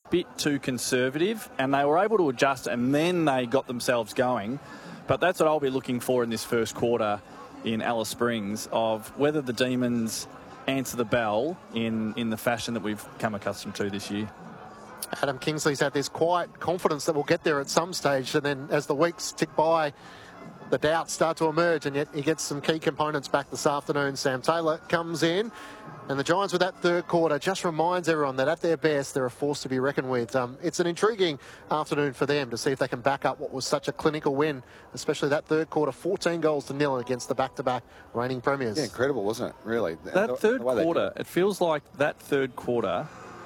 bit too conservative, and they were able to adjust, and then they got themselves going. But that's what I'll be looking for in this first quarter in Alice Springs, of whether the Demons answer the bell in the fashion that we've come accustomed to this year. Adam Kingsley's had this quiet confidence that we'll get there at some stage, and then as the weeks tick by, the doubts start to emerge, and yet he gets some key components back this afternoon. Sam Taylor comes in, and the Giants with that third quarter just reminds everyone that at their best they're a force to be reckoned with. It's an intriguing afternoon for them to see if they can back up what was such a clinical win, especially that third quarter, 14-0 against the back-to-back reigning premiers. Yeah, incredible, wasn't it, really? That third quarter, it feels like that third quarter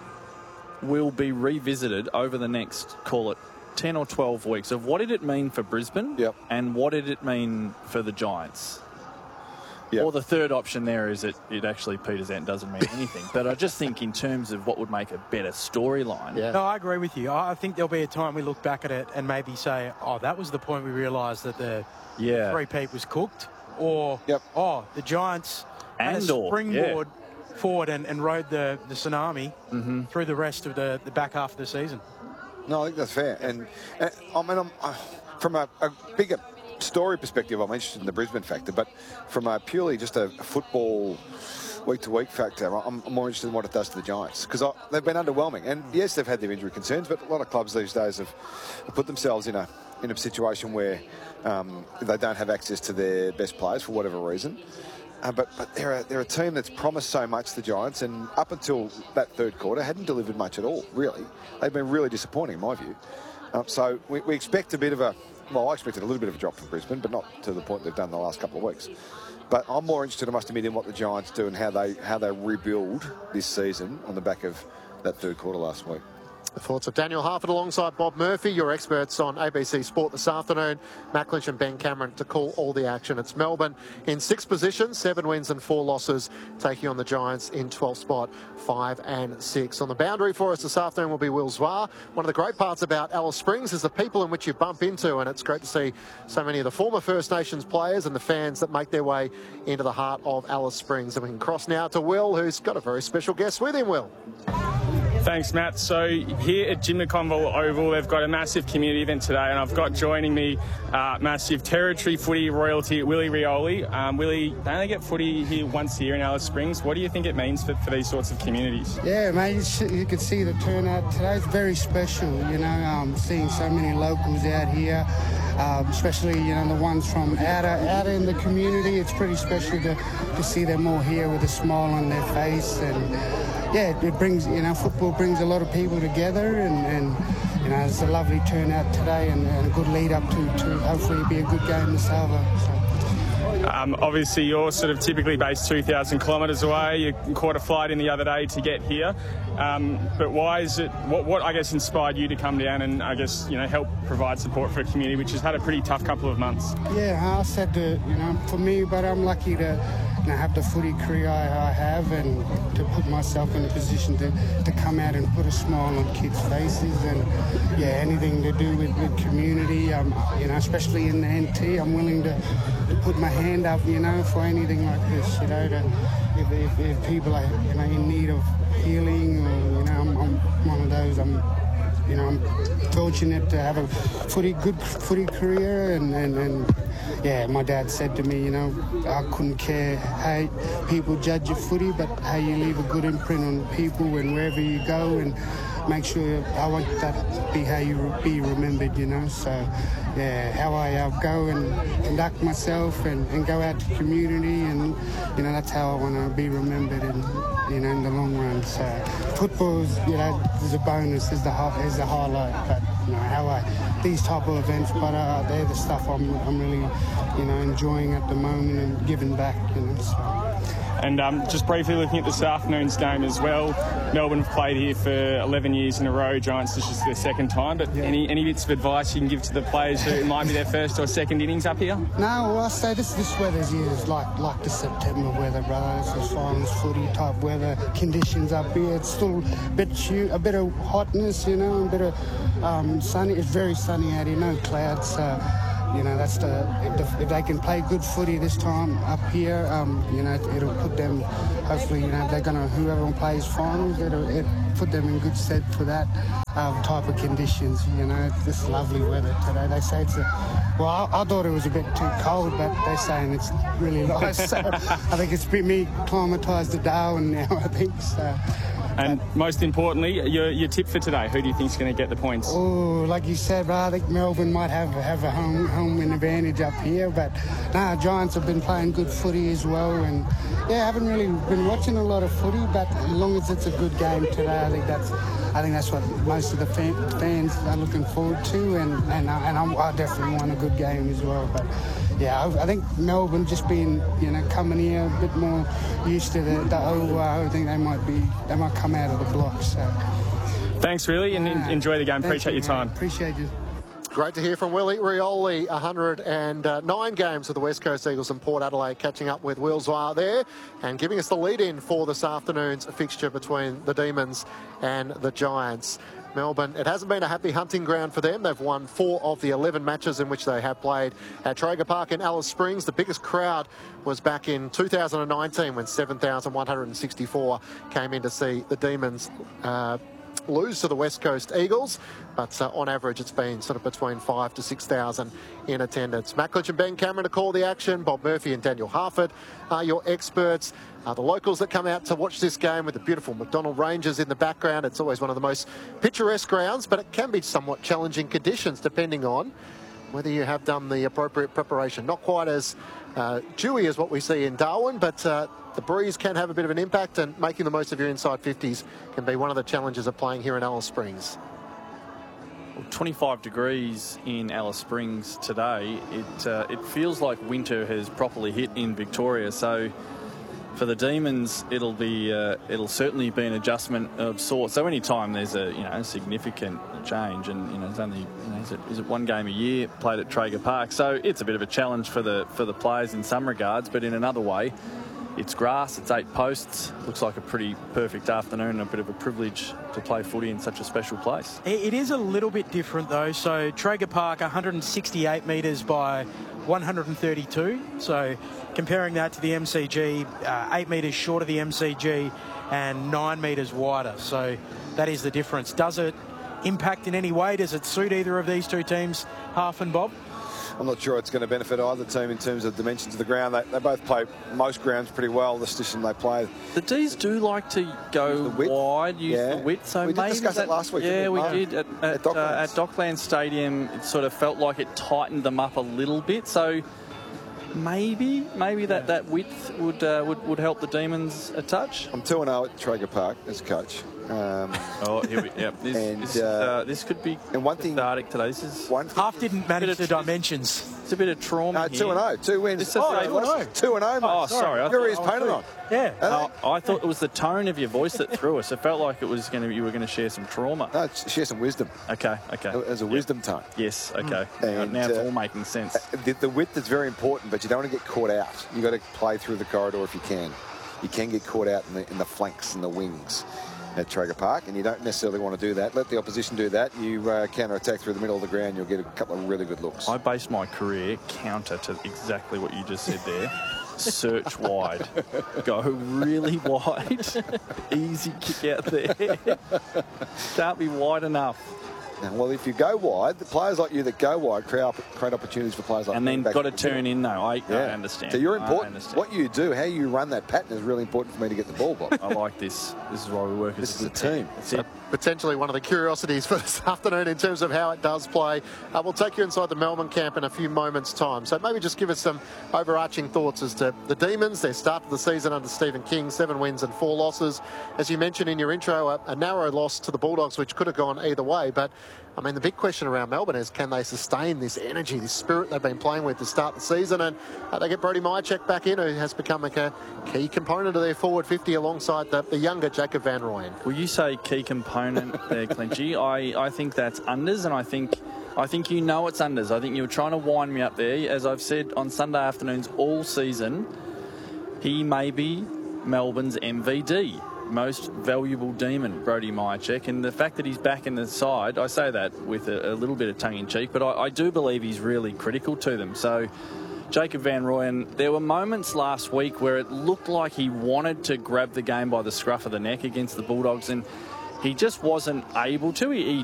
will be revisited over the next, call it, 10 or 12 weeks of what did it mean for Brisbane and what did it mean for the Giants. Or the third option there is it actually peters out and doesn't mean anything. But I just think in terms of what would make a better storyline. No, I agree with you. I think there'll be a time we look back at it and maybe say, oh, that was the point we realised that the three-peat was cooked. Or, oh, the Giants had a springboard forward and rode the tsunami through the rest of the back half of the season. No, I think that's fair. And I mean, from a bigger story perspective, I'm interested in the Brisbane factor, but from a purely just a football week-to-week factor, I'm more interested in what it does to the Giants, because they've been underwhelming. And yes, they've had their injury concerns, but a lot of clubs these days have put themselves in a situation where they don't have access to their best players for whatever reason. But they're a team that's promised so much, the Giants, and up until that third quarter hadn't delivered much at all, really. They've been really disappointing, in my view. So we expect a bit of I expected a little bit of a drop from Brisbane, but not to the point they've done the last couple of weeks. But I'm more interested, I must admit, in what the Giants do and how they rebuild this season on the back of that third quarter last week. The thoughts of Daniel Harford alongside Bob Murphy, your experts on ABC Sport this afternoon. Matt Lynch and Ben Cameron to call all the action. It's Melbourne in 6th position, 7 wins and 4 losses, taking on the Giants in 12th spot, 5 and 6. On the boundary for us this afternoon will be Will Zwar. One of the great parts about Alice Springs is the people in which you bump into, and it's great to see so many of the former First Nations players and the fans that make their way into the heart of Alice Springs. And we can cross now to Will, who's got a very special guest with him, Will. Thanks, Matt. So here at Jim McConville Oval, they've got a massive community event today, and I've got joining me massive territory footy royalty, Willie Rioli. Willie, they only get footy here once a year in Alice Springs. What do you think it means for these sorts of communities? Yeah, mate, you can see the turnout today. It's very special, seeing so many locals out here, especially, the ones from out in the community. It's pretty special to see them all here with a smile on their face. And it brings, football brings a lot of people together, and it's a lovely turnout today and a good lead up to hopefully be a good game this Salvo. Obviously, you're sort of typically based 2,000 kilometres away. You caught a flight in the other day to get here. But why is it? What I guess inspired you to come down and I guess help provide support for a community which has had a pretty tough couple of months? Yeah, I said for me, but I'm lucky to have the footy career I have, and to put myself in a position to come out and put a smile on kids' faces, and anything to do with community, especially in the NT, I'm willing to put my hand up, for anything like this, if people are in need of healing, or I'm one of those. I'm fortunate to have a good footy career, and my dad said to me, I couldn't care how people judge your footy, but how you leave a good imprint on people and wherever you go, and make sure I want that to be how you be remembered, So, how I go and conduct myself and go out to community, and that's how I want to be remembered, and in the long run. So, football is, is a bonus, is the highlight, but these type of events, but they're the stuff I'm really, enjoying at the moment and giving back, So. And just briefly looking at this afternoon's game as well, Melbourne have played here for 11 years in a row. Giants, this is their second time. But any bits of advice you can give to the players who it might be their first or second innings up here? No, I say this weather's here is like the September weather, brother. It's the finals footy type weather conditions up here. It's still a bit of hotness, a bit of sunny. It's very sunny out here, no clouds. that's if they can play good footy this time up here, it'll put them, hopefully, they're going to, whoever plays finals, it'll put them in good stead for that type of conditions. This lovely weather today. They say I thought it was a bit too cold, but they're saying it's really nice. So I think it's me acclimatised to Darwin now, I think. So. And most importantly, your tip for today, who do you think is going to get the points? Oh, like you said, bro, I think Melbourne might have a home win advantage up here. But, Giants have been playing good footy as well. And, haven't really been watching a lot of footy, but as long as it's a good game today, I think that's what most of the fans are looking forward to. And I definitely want a good game as well. But, I think Melbourne just being, coming here a bit more used to the I think they might come out of the blocks. So. Thanks, Willie, and enjoy the game. Appreciate your time. Appreciate you. Great to hear from Willie Rioli. 109 games with the West Coast Eagles and Port Adelaide, catching up with Will Zwar there and giving us the lead-in for this afternoon's fixture between the Demons and the Giants. Melbourne, it hasn't been a happy hunting ground for them. They've won 4 of the 11 matches in which they have played at Traeger Park in Alice Springs. The biggest crowd was back in 2019 when 7,164 came in to see the Demons lose to the West Coast Eagles, but on average it's been sort of between 5,000 to 6,000 in attendance. Matt Clinch and Ben Cameron to call the action. Bob Murphy and Daniel Harford are your experts. The locals that come out to watch this game with the beautiful McDonald Ranges in the background. It's always one of the most picturesque grounds, but it can be somewhat challenging conditions depending on whether you have done the appropriate preparation. Not quite as dewy as what we see in Darwin, but the breeze can have a bit of an impact, and making the most of your inside 50s can be one of the challenges of playing here in Alice Springs. 25 degrees in Alice Springs today. It feels like winter has properly hit in Victoria. So for the Demons, it'll certainly be an adjustment of sorts. So anytime there's a significant change, and it's only is it one game a year played at Traeger Park, so it's a bit of a challenge for the players in some regards. But in another way, it's grass, it's 8 posts. Looks like a pretty perfect afternoon and a bit of a privilege to play footy in such a special place. It is a little bit different though. So Traeger Park, 168 metres by 132. So comparing that to the MCG, 8 metres short of the MCG and 9 metres wider. So that is the difference. Does it impact in any way? Does it suit either of these two teams, Half and Bob? I'm not sure it's going to benefit either team in terms of dimensions of the ground. They both play most grounds pretty well, the system they play. The D's do like to go wide, use the width. So we did discuss it last week. Yeah, we did. At Docklands Stadium, it sort of felt like it tightened them up a little bit. So maybe that width would help the Demons a touch. I'm 2-0 at Traeger Park as coach. This could be cathartic today. Half didn't manage the dimensions. It's a bit of trauma. 2-0, 2 wins. 2-0. Oh, sorry. Jury's painted on. Yeah. I thought it was the tone of your voice that threw us. It felt like it was you were going to share some trauma. No, share some wisdom. Okay. There's a wisdom tone. Yes. Okay. Now it's all making sense. The width is very important, but you don't want to get caught out. You got to play through the corridor if you can. You can get caught out in the flanks and the wings at Traeger Park, and you don't necessarily want to do that. Let the opposition do that. You counter-attack through the middle of the ground, you'll get a couple of really good looks. I base my career counter to exactly what you just said there. Search wide. Go really wide. Easy kick out there. Can't be wide enough. Well, if you go wide, the players like you that go wide create opportunities for players like and then got to turn in, though. I understand. So you're important. What you do, how you run that pattern is really important for me to get the ball, Bob. I like this. This is why we work as a team. That's it. Potentially one of the curiosities for this afternoon in terms of how it does play. We'll take you inside the Melbourne camp in a few moments' time. So maybe just give us some overarching thoughts as to the Demons, their start of the season under Stephen King, 7 wins and 4 losses. As you mentioned in your intro, a narrow loss to the Bulldogs, which could have gone either way. But, I mean, the big question around Melbourne is, can they sustain this energy, this spirit they've been playing with to start the season? And they get Brody Myercheck back in, who has become a key component of their forward 50 alongside the younger Jacob Van Rooyen. Will you say key component there, Clinchy? I think that's unders, and I think you know it's unders. I think you were trying to wind me up there. As I've said on Sunday afternoons all season, he may be Melbourne's MVD. most valuable demon, Brody Mihocek, and the fact that he's back in the side, I say that with a little bit of tongue-in-cheek, but I do believe he's really critical to them. So Jacob van Rooyen, there were moments last week where it looked like he wanted to grab the game by the scruff of the neck against the Bulldogs, and he just wasn't able to. He